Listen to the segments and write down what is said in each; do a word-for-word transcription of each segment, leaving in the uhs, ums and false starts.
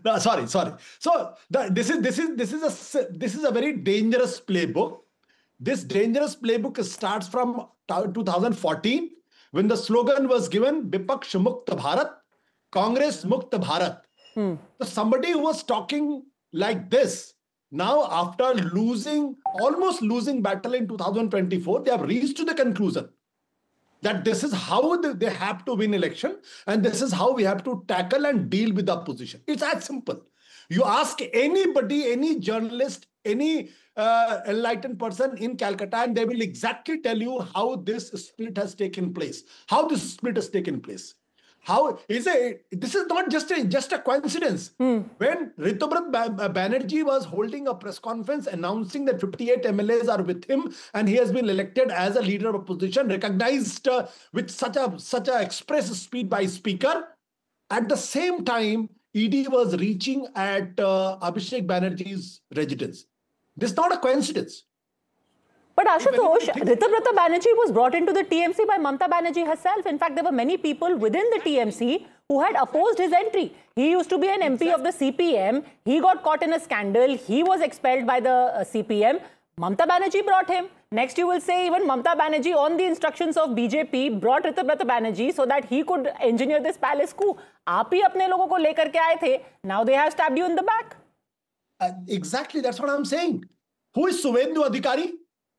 No, sorry, sorry. So the, this is this is this is a this is a very dangerous playbook. This dangerous playbook starts from two thousand fourteen when the slogan was given "Vipaksh Mukt Bharat, Congress Mukt Bharat." Hmm. So somebody who was talking like this, now after losing, almost losing battle in two thousand twenty-four, they have reached to the conclusion that this is how they have to win election and this is how we have to tackle and deal with the opposition. It's as simple. You ask anybody, any journalist, any uh, enlightened person in Calcutta, and they will exactly tell you how this split has taken place, how this split has taken place. How is it? This is not just a just a coincidence. Hmm. When Ritubrat Banerjee was holding a press conference announcing that fifty-eight M L As are with him and he has been elected as a leader of opposition, recognized uh, with such a such a express speed by speaker, at the same time E D was reaching at uh, Abhishek Banerjee's residence. This is not a coincidence. But Ashutosh, Ritubrata Banerjee was brought into the T M C by Mamata Banerjee herself. In fact, there were many people within the T M C who had opposed his entry. He used to be an M P of the C P M. He got caught in a scandal. He was expelled by the uh, C P M. Mamata Banerjee brought him. Next, you will say even Mamata Banerjee, on the instructions of B J P, brought Ritubrata Banerjee so that he could engineer this palace coup. आप ही अपने लोगों को लेकर के आए थे. Now they have stabbed you in the back. Uh, exactly, that's what I'm saying. Who is Suvendu Adhikari?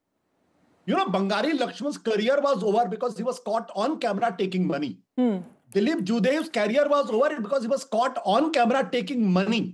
You know, Bangari Lakshman's career was over because he was caught on camera taking money. Hmm. Dilip Judev's career was over because he was caught on camera taking money.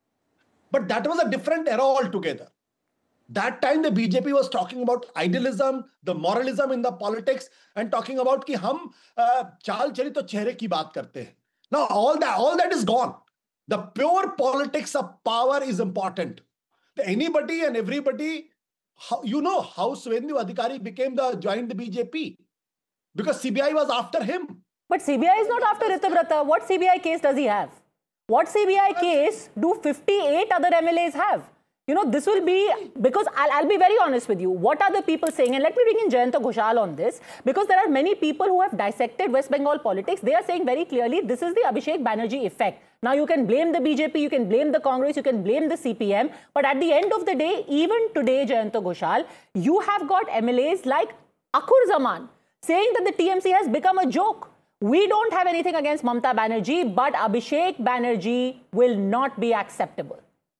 But that was a different era altogether. That time the B J P was talking about idealism, the moralism in the politics, and talking about कि हम चाल चली तो चेहरे की बात करते हैं. Now all that, all that is gone. The pure politics of power is important. Anybody and everybody. How, you know how Suvendu Adhikari became the joined the B J P because C B I was after him. But C B I is not after Ritubrata. What C B I case does he have? What C B I case do fifty-eight other M L As have? You know, this will be, because I'll, I'll be very honest with you. What are the people saying? And let me bring in Jayanta Ghoshal on this, because there are many people who have dissected West Bengal politics. They are saying very clearly, this is the Abhishek Banerjee effect. Now, you can blame the B J P, you can blame the Congress, you can blame the C P M. But at the end of the day, even today, Jayanta Ghoshal, you have got M L As like Akhur Zaman saying that the T M C has become a joke. We don't have anything against Mamata Banerjee, but Abhishek Banerjee will not be acceptable.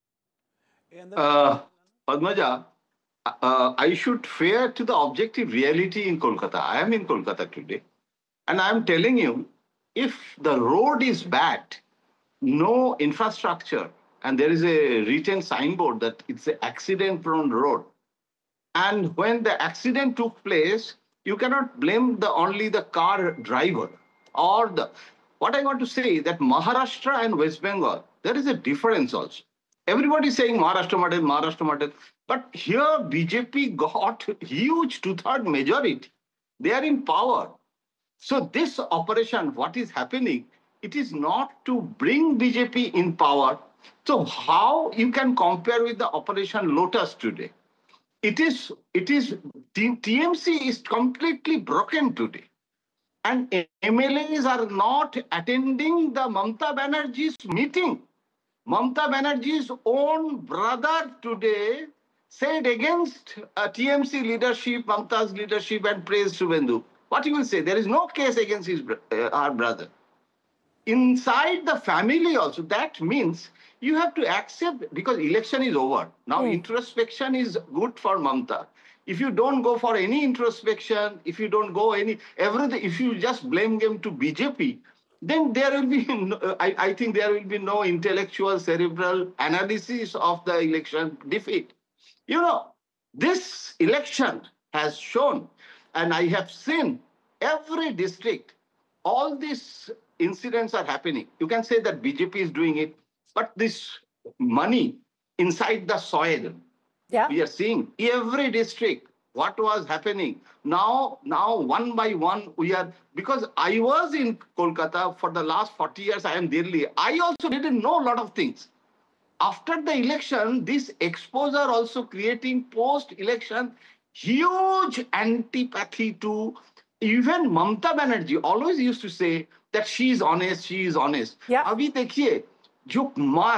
Uh, Padmaja, uh, I should fare to the objective reality in Kolkata. I am in Kolkata today. And I am telling you, if the road is bad, no infrastructure, and there is a written signboard that it's an accident-prone road, and when the accident took place, you cannot blame the only the car driver or the... What I want to say is that Maharashtra and West Bengal, there is a difference also. Everybody is saying Maharashtra model, Maharashtra model. But here B J P got huge two-third majority. They are in power. So this operation, what is happening, it is not to bring B J P in power. So how you can compare with the Operation Lotus today? It is, it is, T M C is completely broken today. And M L As are not attending the Mamata Banerjee's meeting. Mamata Banerjee's own brother today said against uh, T M C leadership, Mamata's leadership, and praised Suvendu. What you will say? There is no case against his uh, our brother. Inside the family also, that means you have to accept, because election is over. Now mm. introspection is good for Mamata. If you don't go for any introspection, if you don't go any, everything, if you just blame them to B J P, then there will be, no, I, I think there will be no intellectual, cerebral analysis of the election defeat. You know, this election has shown, and I have seen every district, all these incidents are happening. You can say that B J P is doing it, but this money inside the soil, yeah. we are seeing every district. What was happening? Now, now one by one, we are, because I was in Kolkata for the last forty years, I am Delhi. I also didn't know a lot of things. After the election, this exposure also creating post-election huge antipathy to even Mamata Banerjee always used to say that she is honest, she is honest. Yeah. Abhi dekhiye, jo